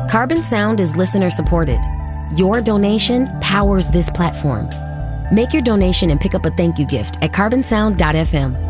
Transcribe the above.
Carbon Sound is listener supported. Your donation powers this platform. Make your donation and pick up a thank you gift at carbonsound.fm.